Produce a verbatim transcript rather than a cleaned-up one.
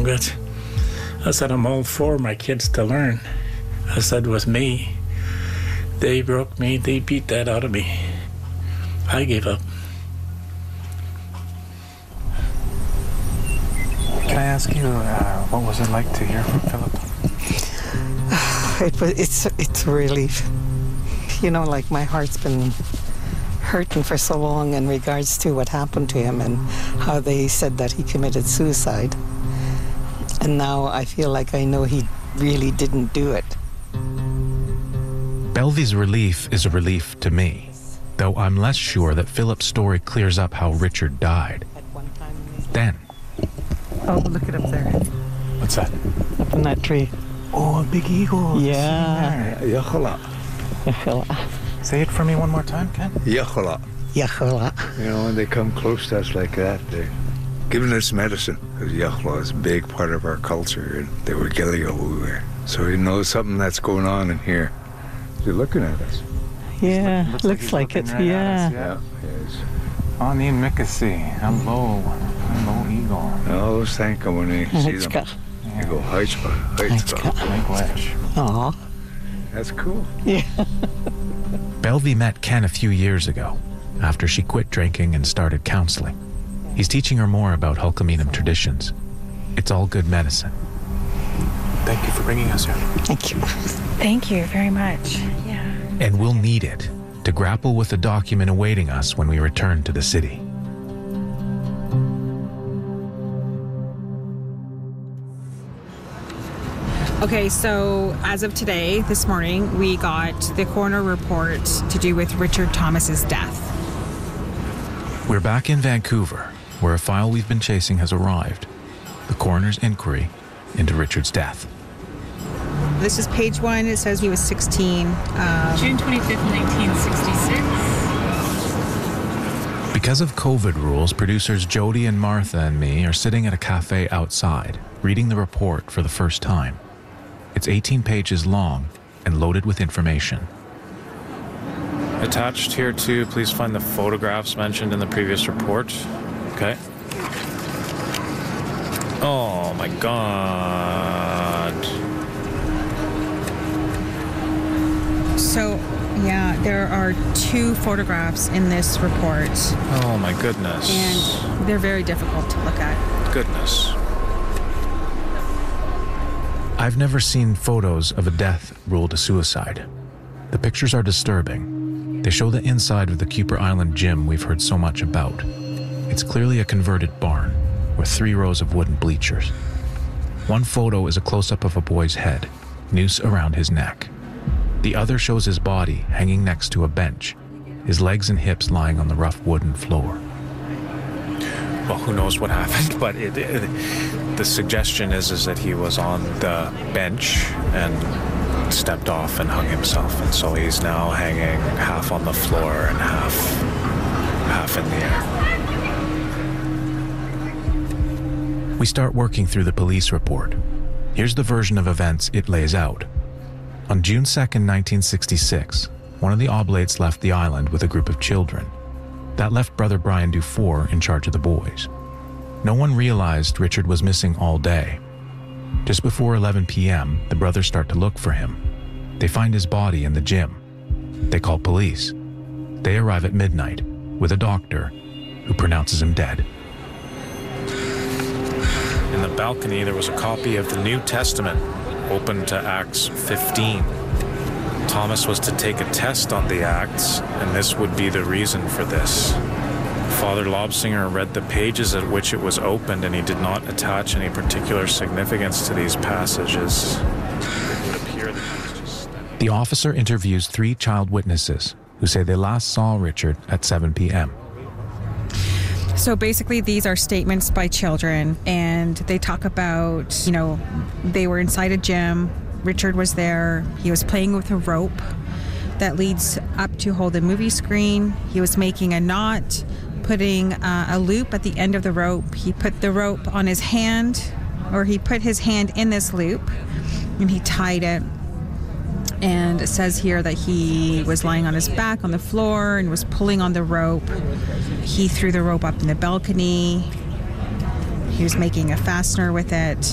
But I said, I'm all for my kids to learn. I said, with me, they broke me, they beat that out of me. I gave up. Can I ask you, uh, what was it like to hear from Philip? It was, it's, it's a relief. You know, like my heart's been hurting for so long in regards to what happened to him and how they said that he committed suicide. And now I feel like I know he really didn't do it. Belvy's relief is a relief to me, though I'm less sure that Philip's story clears up how Richard died. Then. Oh, look it up there. What's that? Up in that tree. Oh, a big eagle. Yeah. Yachola. Yachola. Say it for me one more time, Ken. Yachola. Yachola. You know, when they come close to us like that, they're giving us medicine. Because Yachola is a big part of our culture, and they were Gilligo. So he knows something that's going on in here. They're looking at us. Yeah, looks, looks like, like it, right yeah. Us, yeah. yeah On the Mickasy. Hello. Hello, eagle. I always thank them when they see them. Yeah. They go, Heitzka, Heitzka. Make wish. Aw. That's cool. Yeah. Belvy met Ken a few years ago, after she quit drinking and started counseling. He's teaching her more about Hulkaminum traditions. It's all good medicine. Thank you for bringing us here. Thank you. Thank you very much. Yeah. And we'll need it to grapple with the document awaiting us when we return to the city. Okay, so as of today, this morning, we got the coroner report to do with Richard Thomas's death. We're back in Vancouver, where a file we've been chasing has arrived. The coroner's inquiry into Richard's death. This is page one. It says he was sixteen. Um, June twenty-fifth, nineteen sixty-six. Because of COVID rules, producers Jody and Martha and me are sitting at a cafe outside, reading the report for the first time. It's eighteen pages long and loaded with information. Attached here too, please find the photographs mentioned in the previous report. Okay. Oh my God. So, yeah, there are two photographs in this report. Oh my goodness. And they're very difficult to look at. Goodness. I've never seen photos of a death ruled a suicide. The pictures are disturbing. They show the inside of the Kuper Island gym we've heard so much about. It's clearly a converted barn with three rows of wooden bleachers. One photo is a close-up of a boy's head, noose around his neck. The other shows his body hanging next to a bench, his legs and hips lying on the rough wooden floor. Well, who knows what happened, but it, it, the suggestion is, is that he was on the bench and stepped off and hung himself, and so he's now hanging half on the floor and half, half in the air. We start working through the police report. Here's the version of events it lays out. On June second, nineteen sixty-six, one of the Oblates left the island with a group of children. That left brother Brian Dufour in charge of the boys. No one realized Richard was missing all day. Just before eleven p.m., the brothers start to look for him. They find his body in the gym. They call police. They arrive at midnight with a doctor who pronounces him dead. In the balcony, there was a copy of the New Testament, open to Acts fifteen. Thomas was to take a test on the Acts, and this would be the reason for this. Father Lobsinger read the pages at which it was opened, and he did not attach any particular significance to these passages. It would appear that he was just... The officer interviews three child witnesses who say they last saw Richard at seven p.m. So basically, these are statements by children, and they talk about, you know, they were inside a gym. Richard was there. He was playing with a rope that leads up to hold a movie screen. He was making a knot, putting uh, a loop at the end of the rope. He put the rope on his hand, or he put his hand in this loop, and he tied it. And it says here that he was lying on his back on the floor and was pulling on the rope. He threw the rope up in the balcony. He was making a fastener with it.